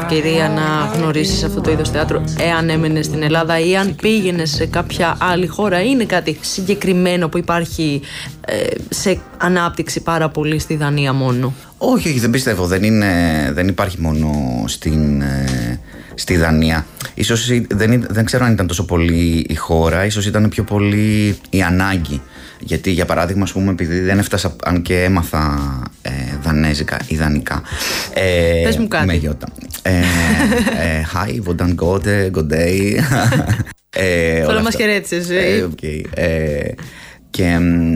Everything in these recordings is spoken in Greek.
ευκαιρία να γνωρίσεις αυτό το είδος θεάτρου, εάν έμενες στην Ελλάδα ή αν πήγαινες σε κάποια άλλη χώρα? Είναι κάτι συγκεκριμένο που υπάρχει σε ανάπτυξη πάρα πολύ στη Δανία μόνο? Όχι, δεν πιστεύω. Δεν υπάρχει μόνο στη Δανία. Ίσως δεν ξέρω αν ήταν τόσο πολύ η χώρα, ίσως ήταν πιο πολύ η ανάγκη. Γιατί, για παράδειγμα, ας πούμε, επειδή δεν έφτασα, αν και έμαθα δανέζικα ή δανικά. Πες μου κάτι. Με γιώτα. Hi, hvordan går det? Good day. Θέλω να μας χαιρέτησες. Και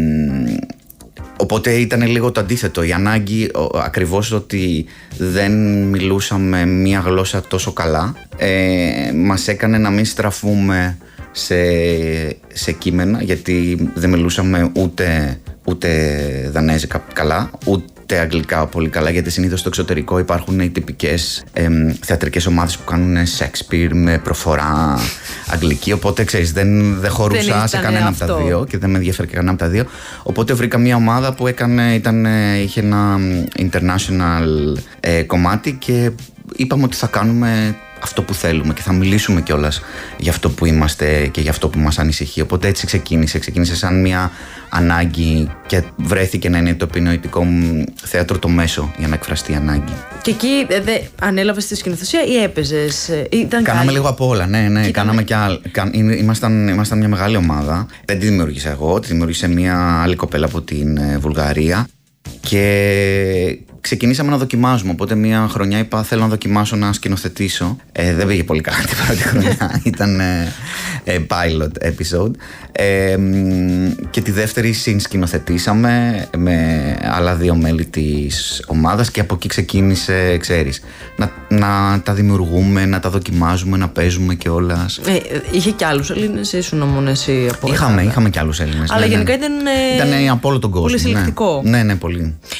οπότε ήταν λίγο το αντίθετο. Η ανάγκη, ακριβώς ότι δεν μιλούσαμε μία γλώσσα τόσο καλά, μας έκανε να μην στραφούμε σε κείμενα, γιατί δεν μιλούσαμε ούτε δανέζικα καλά, ούτε αγγλικά πολύ καλά, γιατί συνήθως στο εξωτερικό υπάρχουν οι τυπικές θεατρικές ομάδες που κάνουν Shakespeare με προφορά αγγλική, οπότε ξέρεις, δεν χωρούσα σε κανένα από τα δύο και δεν με ενδιαφέρει κανένα από τα δύο, οπότε βρήκα μια ομάδα που είχε ένα international κομμάτι και είπαμε ότι θα κάνουμε αυτό που θέλουμε και θα μιλήσουμε κιόλας για αυτό που είμαστε και για αυτό που μας ανησυχεί. Οπότε έτσι ξεκίνησε σαν μια ανάγκη και βρέθηκε να είναι το επινοητικό μου θέατρο το μέσο για να εκφραστεί η ανάγκη. Και εκεί ανέλαβες τη σκηνοθεσία ή έπαιζες? Κάναμε λίγο από όλα, ναι. Κάναμε κι άλλα. Ήμασταν μια μεγάλη ομάδα. Δεν τη δημιούργησα εγώ, τη δημιούργησε μια άλλη κοπέλα από την Βουλγαρία. Και ξεκινήσαμε να δοκιμάζουμε. Οπότε μια χρονιά είπα: θέλω να δοκιμάσω να σκηνοθετήσω. Δεν πήγε πολύ καλά την πρώτη χρονιά. Ήταν pilot episode. Και τη δεύτερη συνσκηνοθετήσαμε με άλλα δύο μέλη της ομάδας. Και από εκεί ξεκίνησε, ξέρεις, να τα δημιουργούμε, να τα δοκιμάζουμε, να παίζουμε κιόλας. Είχε κι άλλους Έλληνες, ήσουν μόνο εσύ από Είχαμε κι άλλους Έλληνες. Αλλά γενικά ήταν από όλο τον κόσμο. Πολύ συλλεκτικό. Ναι, πολύ.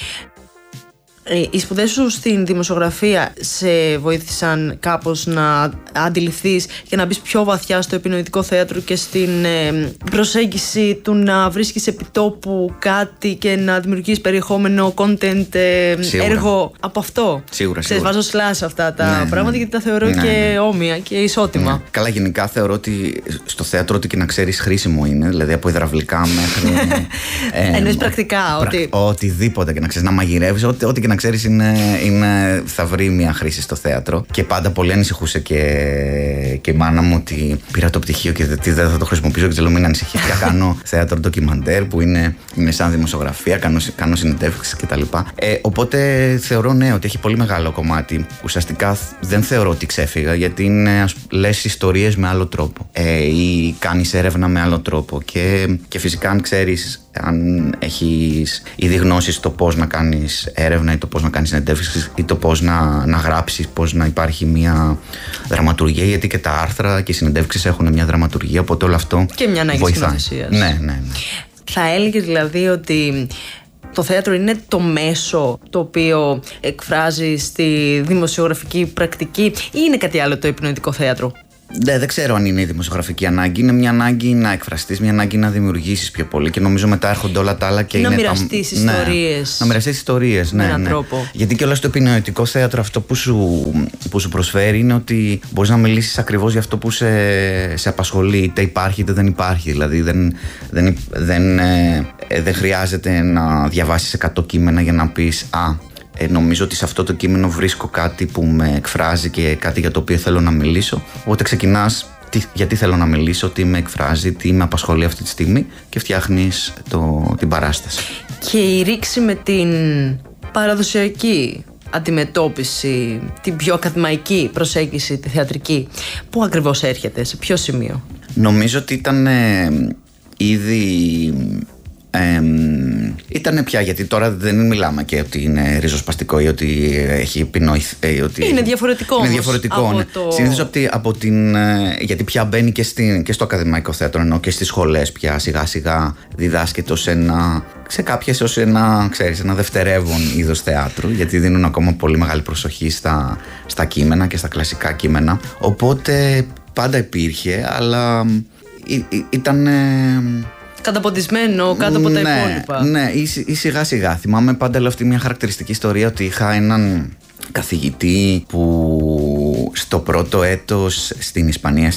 Οι σπουδές σου στην δημοσιογραφία σε βοήθησαν κάπως να αντιληφθείς και να μπεις πιο βαθιά στο επινοητικό θέατρο και στην προσέγγιση του να βρίσκεις επιτόπου κάτι και να δημιουργείς περιεχόμενο, content, έργο από αυτό? Σίγουρα. Βάζω slash αυτά τα πράγματα γιατί τα θεωρώ και όμοια και ισότιμα. Ναι. Καλά, γενικά θεωρώ ότι στο θέατρο ό,τι και να ξέρεις χρήσιμο είναι, δηλαδή από υδραυλικά μέχρι. Εννοείς πρακτικά? Οτιδήποτε και να ξέρεις, να μαγειρεύεις, ό,τι και να ξέρεις θα βρει μια χρήση στο θέατρο. Και πάντα πολύ ανησυχούσε και η μάνα μου ότι πήρα το πτυχίο και δεν θα το χρησιμοποιήσω, και λέω: μην ανησυχείς, κάνω θέατρο ντοκιμαντέρ που είναι σαν δημοσιογραφία, κάνω συνεντεύξεις κτλ. Οπότε θεωρώ ότι έχει πολύ μεγάλο κομμάτι. Ουσιαστικά δεν θεωρώ ότι ξέφυγα, γιατί λες ιστορίες με άλλο τρόπο ή κάνεις έρευνα με άλλο τρόπο. Και φυσικά, αν ξέρεις, αν έχεις ήδη γνώση στο πώς να κάνεις έρευνα ή το πώς να κάνεις συνεντεύξεις ή το πώς να γράψεις, πώς να υπάρχει μια δραματουργία, γιατί και τα άρθρα και οι συνεντεύξεις έχουν μια δραματουργία, οπότε όλο αυτό και μια ανάγκη σκηνοθεσίας. Ναι. Θα έλεγες δηλαδή ότι το θέατρο είναι το μέσο το οποίο εκφράζει στη δημοσιογραφική πρακτική, ή είναι κάτι άλλο το επινοητικό θέατρο? Δεν ξέρω αν είναι η δημοσιογραφική ανάγκη. Είναι μια ανάγκη να εκφραστείς, μια ανάγκη να δημιουργήσεις πιο πολύ. Και νομίζω μετά έρχονται όλα τα άλλα και να μοιραστείς ιστορίες. Να μοιραστείς ιστορίες, με έναν τρόπο. Γιατί και όλα στο επινοητικό θέατρο αυτό που σου προσφέρει είναι ότι μπορείς να μιλήσεις ακριβώς για αυτό που σε απασχολεί, είτε υπάρχει είτε δεν υπάρχει. Δηλαδή δεν χρειάζεται να διαβάσεις 100 κείμενα για να πεις νομίζω ότι σε αυτό το κείμενο βρίσκω κάτι που με εκφράζει και κάτι για το οποίο θέλω να μιλήσω. Οπότε ξεκινάς γιατί θέλω να μιλήσω, τι με εκφράζει, τι με απασχολεί αυτή τη στιγμή, και φτιάχνεις την παράσταση. Και η ρήξη με την παραδοσιακή αντιμετώπιση, την πιο ακαδημαϊκή προσέγγιση, τη θεατρική, πού ακριβώς έρχεται, σε ποιο σημείο? Νομίζω ότι ήταν ήδη... Ήτανε πια, γιατί τώρα δεν μιλάμε και ότι είναι ριζοσπαστικό ή ότι έχει επινοηθεί. Είναι διαφορετικό. Είναι διαφορετικό. Συνήθως γιατί πια μπαίνει και στο ακαδημαϊκό θέατρο, ενώ και στις σχολές πια σιγά σιγά διδάσκεται σε κάποιες ως ένα δευτερεύον είδος θεάτρου, γιατί δίνουν ακόμα πολύ μεγάλη προσοχή στα κείμενα και στα κλασικά κείμενα. Οπότε πάντα υπήρχε, αλλά ήταν... καταποντισμένο κάτω από τα υπόλοιπα. Ναι, ή σιγά σιγά. Θυμάμαι πάντα αυτή μια χαρακτηριστική ιστορία, ότι είχα έναν καθηγητή που Στο πρώτο έτος στην Ισπανία,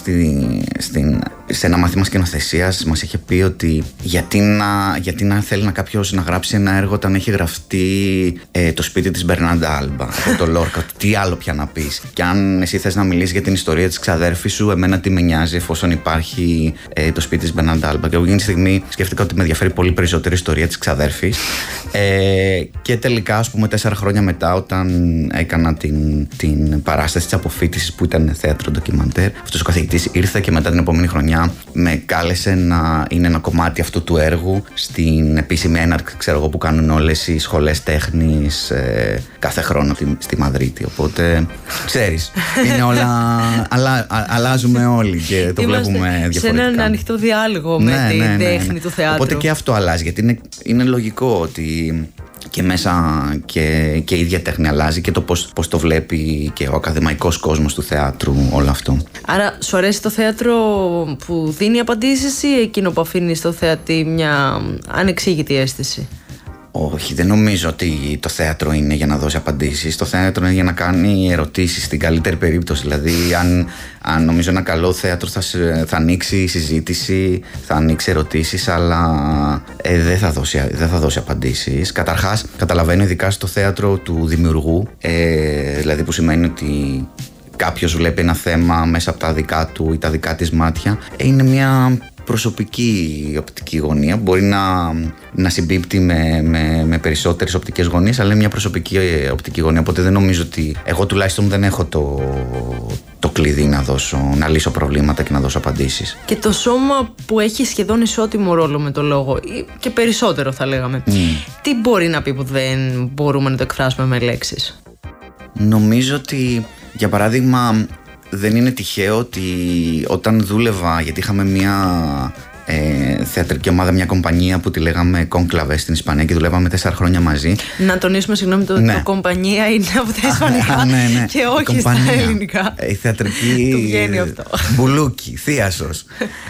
σε ένα μάθημα σκηνοθεσίας, μας είχε πει ότι γιατί να θέλει κάποιος να γράψει ένα έργο όταν έχει γραφτεί το σπίτι της Μπερνάντα Άλμπα από το Λόρκα. Τι άλλο πια να πεις. Και αν εσύ θες να μιλήσεις για την ιστορία της ξαδέρφης σου, εμένα τι με νοιάζει, εφόσον υπάρχει το σπίτι της Μπερνάντα Άλμπα. Και εγώ εκείνη τη στιγμή σκέφτηκα ότι με ενδιαφέρει πολύ περισσότερη η ιστορία της ξαδέρφης. Και τελικά, ας πούμε, 4 χρόνια μετά, όταν έκανα την παράσταση της αποφοίτησης που ήταν θέατρο ντοκιμαντέρ, αυτός ο καθηγητής ήρθε και μετά την επόμενη χρονιά με κάλεσε να είναι ένα κομμάτι αυτού του έργου στην επίσημη έναρξη, ξέρω εγώ, που κάνουν όλες οι σχολές τέχνης κάθε χρόνο στη Μαδρίτη. Οπότε, ξέρεις, είναι όλα. Αλλάζουμε όλοι και το βλέπουμε διαφορετικά. Σε έναν ανοιχτό διάλογο με την τέχνη του θεάτρου. Οπότε και αυτό αλλάζει, γιατί είναι λογικό ότι και μέσα και η ίδια τέχνη αλλάζει και το πώς το βλέπει και ο ακαδημαϊκός κόσμος του θεάτρου όλο αυτό. Άρα σου αρέσει το θέατρο που δίνει απαντήσεις ή εκείνο που αφήνει στο θεατή μια ανεξήγητη αίσθηση? Όχι, δεν νομίζω ότι το θέατρο είναι για να δώσει απαντήσεις. Το θέατρο είναι για να κάνει ερωτήσεις, στην καλύτερη περίπτωση. Δηλαδή, αν νομίζω ένα καλό θέατρο θα ανοίξει συζήτηση, θα ανοίξει ερωτήσεις, αλλά δεν θα δώσει απαντήσεις. Καταρχάς, καταλαβαίνω ειδικά στο θέατρο του δημιουργού, δηλαδή που σημαίνει ότι κάποιος βλέπει ένα θέμα μέσα από τα δικά του ή τα δικά της μάτια. Είναι μια προσωπική οπτική γωνία. Μπορεί να συμπίπτει με περισσότερες οπτικές γωνίες, αλλά είναι μια προσωπική οπτική γωνία. Οπότε δεν νομίζω ότι. Εγώ τουλάχιστον δεν έχω το κλειδί να λύσω προβλήματα και να δώσω απαντήσεις. Και το σώμα που έχει σχεδόν ισότιμο ρόλο με το λόγο, και περισσότερο θα λέγαμε, τι μπορεί να πει που δεν μπορούμε να το εκφράσουμε με λέξεις? Νομίζω ότι, για παράδειγμα, δεν είναι τυχαίο ότι όταν δούλευα, γιατί είχαμε μια θεατρική ομάδα, μια κομπανία που τη λέγαμε Κόνκλαβε στην Ισπανία και δουλεύαμε 4 χρόνια μαζί. Να τονίσουμε, συγγνώμη, το κομπανία είναι από τα ισπανικά και όχι στα ελληνικά. Η θεατρική. Του βγαίνει αυτό. Μπουλούκι, θείασος.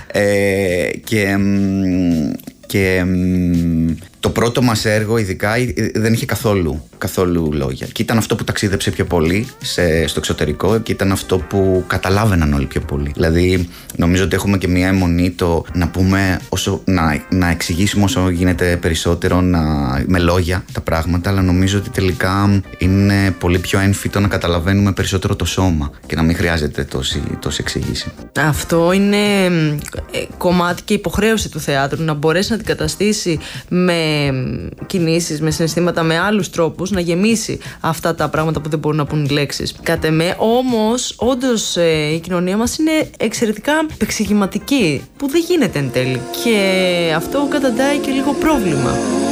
Και το πρώτο μας έργο ειδικά δεν είχε καθόλου λόγια. Και ήταν αυτό που ταξίδεψε πιο πολύ στο εξωτερικό και ήταν αυτό που καταλάβαιναν όλοι πιο πολύ. Δηλαδή, νομίζω ότι έχουμε και μια αιμονή να πούμε, να εξηγήσουμε όσο γίνεται περισσότερο με λόγια τα πράγματα, αλλά νομίζω ότι τελικά είναι πολύ πιο έμφυτο να καταλαβαίνουμε περισσότερο το σώμα και να μην χρειάζεται τόση εξήγηση. Αυτό είναι κομμάτι και υποχρέωση του θεάτρου, να μπορέσει να αντικαταστήσει με κινήσεις, με συναισθήματα, με άλλους τρόπους, να γεμίσει αυτά τα πράγματα που δεν μπορούν να πούν οι λέξεις. Κατ' εμέ, όμως, όντως η κοινωνία μας είναι εξαιρετικά επεξηγηματική, που δεν γίνεται εν τέλει. Και αυτό καταντάει και λίγο πρόβλημα.